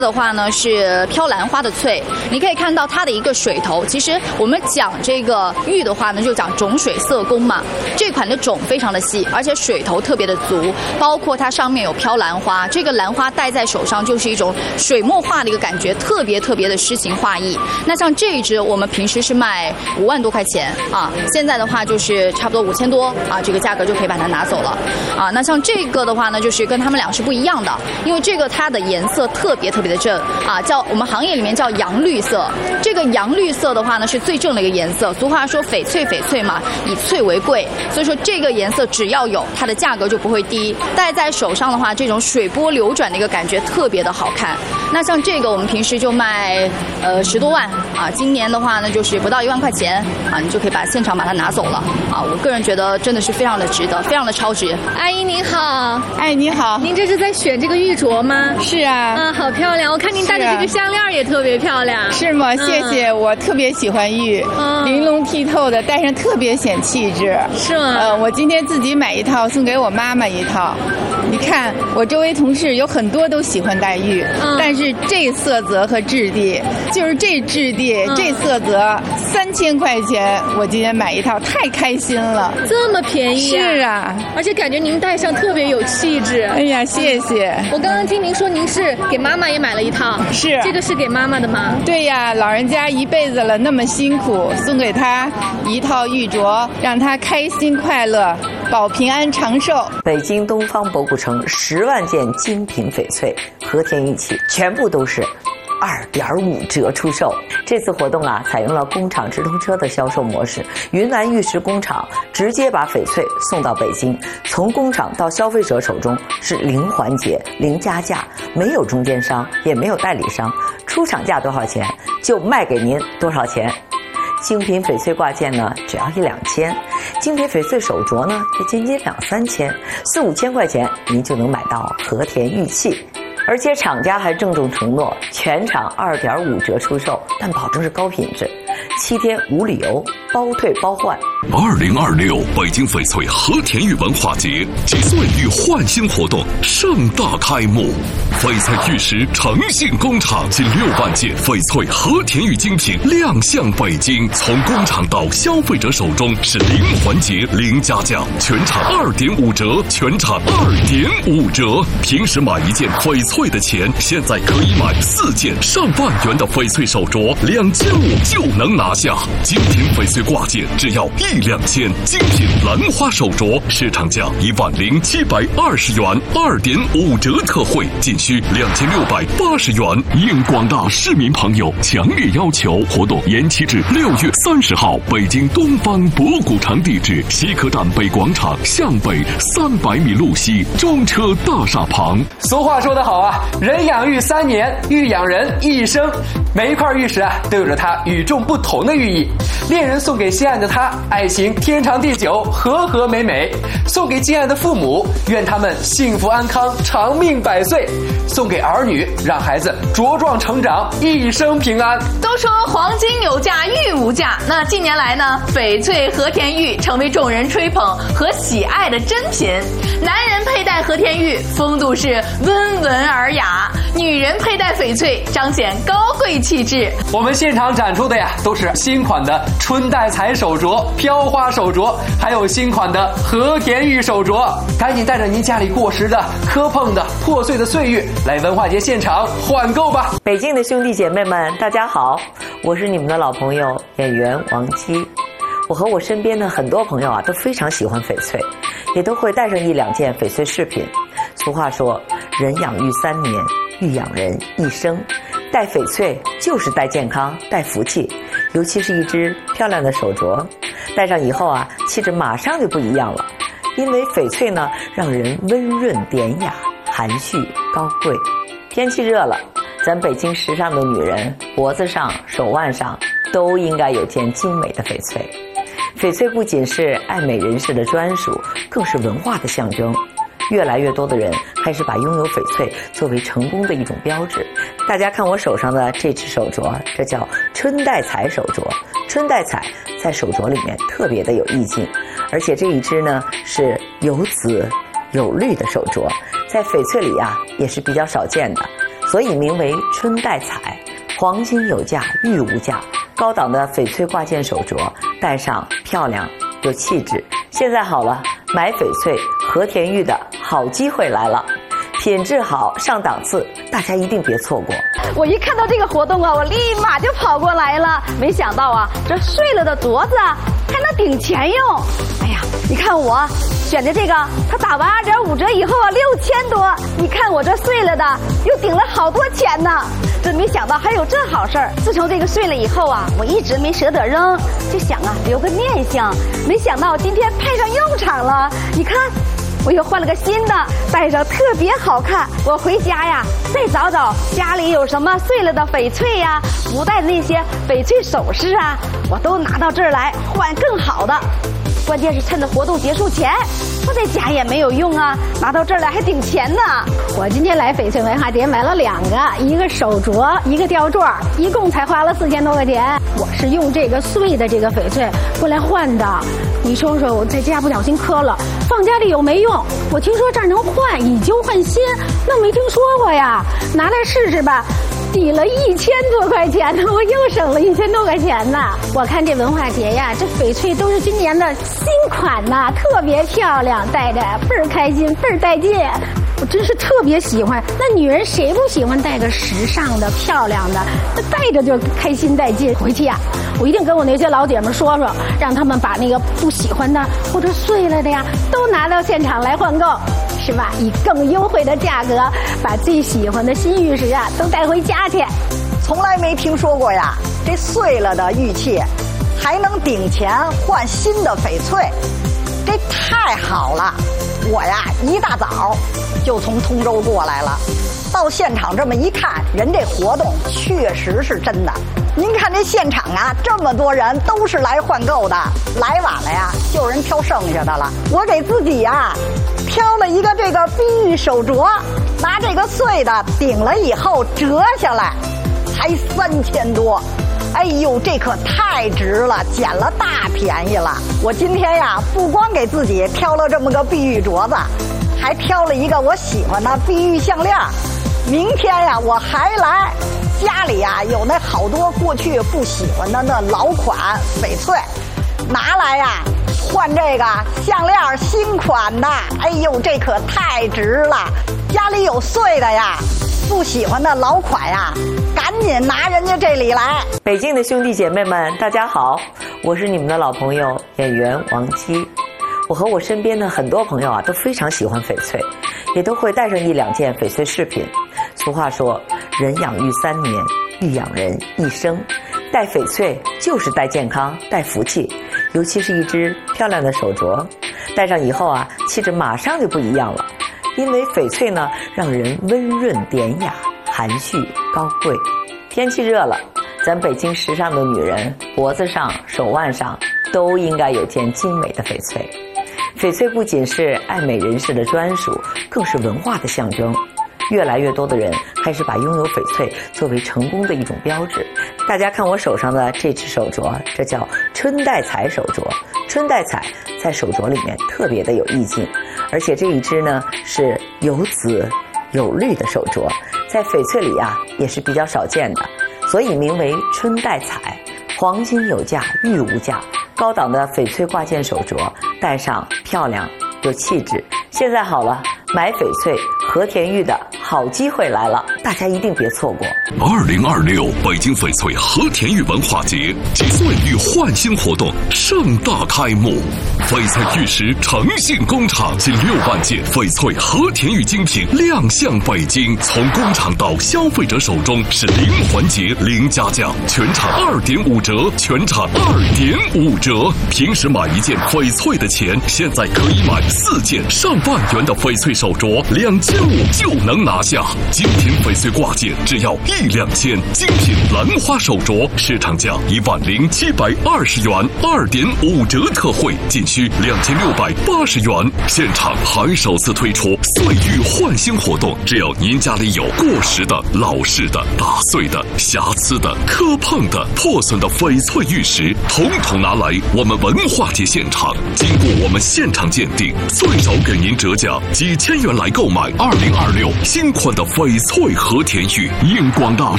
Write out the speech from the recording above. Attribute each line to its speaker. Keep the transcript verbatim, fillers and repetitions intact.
Speaker 1: 的话呢是飘兰花的翠，你可以看到它的一个水头。其实我们讲这个玉的话呢，就讲种水色工嘛。这款的种非常的细，而且水头特别的足，包括它上面有飘兰花，这个兰花戴在手上就是一种水墨画的一个感觉，特别特别的诗情画意。那像这一支我们平时是卖五万多块钱啊，现在的话就是差不多五千多啊，这个价格就可以把它拿走了啊。那像这个的话呢，就是跟他们俩是不一样的，因为这个它的颜色特别特别的正啊，叫我们行业里面叫洋绿色。这个洋绿色的话呢是最正的一个颜色，俗话说翡翠翡翠嘛，以翠为贵，所以说这个颜色只要有，它的价格就不会低。戴在手上的话，这种水波流转的一个感觉特别的好看。那像这个我们平时就卖呃十多万啊，今年的话呢就是不到一万块钱啊，你就可以把现场把它拿走了啊。我个人觉得真的是非常的值得，非常的超值。
Speaker 2: 阿姨您好。
Speaker 3: 哎，你好。
Speaker 2: 您这是在选这个玉镯吗？
Speaker 3: 是啊。
Speaker 2: 啊，好漂亮！我看您戴的这个项链也特别漂亮。
Speaker 3: 是吗？谢谢，嗯、我特别喜欢玉，嗯、玲珑剔透的，戴上特别显气质。
Speaker 2: 是吗？
Speaker 3: 呃，我今天自己买一套，送给我妈妈一套。你看，我周围同事有很多都喜欢戴玉，嗯、但是这色泽和质地，就是这质地、嗯、这色泽，三千块钱，我今天买一套，太开心了。
Speaker 2: 这么便宜、
Speaker 3: 啊？是啊，
Speaker 2: 而且感觉您戴上特别有气质。
Speaker 3: 哎呀，谢谢。
Speaker 2: 我刚刚听您说您是给妈妈也买了一套，
Speaker 3: 是
Speaker 2: 这个是给妈妈的吗？
Speaker 3: 对呀，老人家一辈子了，那么辛苦，送给她一套玉镯，让她开心快乐，保平安长寿。
Speaker 4: 北京东方博古城十万件精品翡翠和田玉器，全部都是二点五折出售。这次活动啊，采用了工厂直通车的销售模式，云南玉石工厂直接把翡翠送到北京，从工厂到消费者手中是零环节、零加价，没有中间商，也没有代理商，出厂价多少钱就卖给您多少钱。精品翡翠挂件呢，只要一两千；精品翡翠手镯呢，也仅仅两三千，四五千块钱您就能买到和田玉器。而且厂家还郑重承诺，全场二点五折出售，但保证是高品质，七天无理由，包退包换。
Speaker 5: 二零二六北京翡翠和田玉文化节及岁玉焕新活动盛大开幕，翡翠玉石诚信工厂近六万件翡翠和田玉精品亮相北京，从工厂到消费者手中是零环节、零加价，全场二点五折，全场二点五折。平时买一件翡翠的钱，现在可以买四件上万元的翡翠手镯，两千五就能拿下。精品翡翠挂件只要一两千，精品兰花手镯市场价一万零七百二十元，二点五折特惠，仅需两千六百八十元。应广大市民朋友强烈要求，活动延期至六月三十号。北京东方博古城地址：西客站北广场向北三百米路西中车大厦旁。
Speaker 6: 俗话说得好啊，人养玉三年，玉养人一生。每一块玉石啊，都有着它与众不同的寓意。恋人送给心爱的他，爱情天长地久，和和美美；送给敬爱的父母，愿他们幸福安康，长命百岁；送给儿女，让孩子茁壮成长，一生平安。
Speaker 7: 都说黄金有价，玉无价，那近年来呢，翡翠和田玉成为众人吹捧和喜爱的珍品。男人佩戴和田玉，风度是温文尔雅；女人佩戴翡翠，彰显高贵气质。
Speaker 6: 我们现场展出的呀，都是新款的春带彩手镯、飘花手镯，还有新款的和田玉手镯。赶紧带着您家里过时的、磕碰的、破碎的岁玉来文化节现场换购吧！
Speaker 4: 北京的兄弟姐妹们，大家好，我是你们的老朋友演员王姬。我和我身边的很多朋友啊，都非常喜欢翡翠，也都会带上一两件翡翠饰品。俗话说，人养玉三年，玉养人一生。戴翡翠就是带健康、带福气，尤其是一只漂亮的手镯，戴上以后啊，气质马上就不一样了。因为翡翠呢，让人温润典雅、含蓄高贵。天气热了，咱北京时尚的女人脖子上、手腕上都应该有件精美的翡翠。翡翠不仅是爱美人士的专属，更是文化的象征。越来越多的人开始把拥有翡翠作为成功的一种标志。大家看我手上的这只手镯，这叫春带彩手镯。春带彩在手镯里面特别的有意境，而且这一只呢是有紫有绿的手镯，在翡翠里啊也是比较少见的。 所以名为春带彩，黄金有价，玉无价。高档的翡翠挂件手镯，戴上漂亮有气质。现在好了，买翡翠和田玉的好机会来了，品质好，上档次，大家一定别错过。
Speaker 8: 我一看到这个活动啊，我立马就跑过来了。没想到啊，这碎了的镯子啊还能顶钱用。哎呀，你看我选的这个，它打完二点五折以后啊，六千多。你看我这碎了的，又顶了好多钱呢。真没想到还有这好事儿。自从这个碎了以后啊，我一直没舍得扔，就想啊留个念想。没想到今天派上用场了。你看，我又换了个新的，戴上特别好看。我回家呀，再找找家里有什么碎了的翡翠呀，不戴的那些翡翠首饰啊，我都拿到这儿来换更好的。关键是趁着活动结束前，我在家也没有用啊，拿到这儿来还顶钱呢。
Speaker 2: 我今天来翡翠文化节买了两个，一个手镯，一个吊坠，一共才花了四千多块钱。我是用这个碎的这个翡翠过来换的。你说说，我在家不小心磕了，放家里又没用。我听说这儿能换，以旧换新，那没听说过呀。拿来试试吧。抵了一千多块钱呢，我又省了一千多块钱呢。我看这文化节呀，这翡翠都是今年的新款呐，特别漂亮，戴着倍儿开心，倍儿带劲。我真是特别喜欢。那女人谁不喜欢戴个时尚的、漂亮的？那戴着就开心带劲。回去呀，我一定跟我那些老姐们说说，让他们把那个不喜欢的或者碎了的呀，都拿到现场来换购。是吧？以更优惠的价格，把最喜欢的新玉石啊都带回家去。
Speaker 9: 从来没听说过呀，这碎了的玉器还能顶钱换新的翡翠，这太好了！我呀一大早就从通州过来了，到现场这么一看，人这活动确实是真的。您看这现场啊，这么多人都是来换购的，来晚了呀，就有人挑剩下的了。我给自己呀挑了一个这个碧玉手镯，拿这个碎的顶了以后折下来，才三千多。哎呦，这可太值了，捡了大便宜了。我今天呀，不光给自己挑了这么个碧玉镯子，还挑了一个我喜欢的碧玉项链。明天呀，我还来。家里呀有那好多过去不喜欢的那老款翡翠，拿来呀换这个项链新款的。哎呦，这可太值了！家里有碎的呀，不喜欢的老款呀，赶紧拿人家这里来。
Speaker 4: 北京的兄弟姐妹们，大家好，我是你们的老朋友演员王姬。我和我身边的很多朋友啊，都非常喜欢翡翠，也都会带上一两件翡翠饰品。俗话说，人养玉三年，玉养人一生。戴翡翠就是带健康，带福气，尤其是一只漂亮的手镯，戴上以后啊，气质马上就不一样了。因为翡翠呢，让人温润典雅、含蓄高贵。天气热了，咱北京时尚的女人脖子上、手腕上都应该有件精美的翡翠。翡翠不仅是爱美人士的专属，更是文化的象征。越来越多的人开始把拥有翡翠作为成功的一种标志。大家看我手上的这只手镯，这叫春带彩手镯。春带彩在手镯里面特别的有意境，而且这一只呢是有紫有绿的手镯，在翡翠里啊也是比较少见的，所以名为春带彩。黄金有价，玉无价。高档的翡翠挂件手镯，戴上漂亮有气质。现在好了，买翡翠和田玉的好机会来了，大家一定别错过。
Speaker 5: 二零二六北京翡翠和田玉文化节几岁玉焕新活动盛大开幕，翡翠玉石诚信工厂近六万件翡翠和田玉精品亮相北京，从工厂到消费者手中是零环节零加价，全场二点五折，全场二点五折。平时买一件翡翠的钱，现在可以买四件上万元的翡翠手镯，两千五就能拿下。精品翡翠挂件只要一两千，精品兰花手镯市场价一万零七百二十元，二点五折特惠，仅需两千六百八十元。现场还首次推出四翠玉换新活动，只要您家里有过时的、老式的、打碎的、瑕疵的、磕碰的、破损的翡翠玉石，统统拿来我们文化节现场，经过我们现场鉴定，最少给您折价几千元来购买二零二六新款的翡翠和田玉。应广大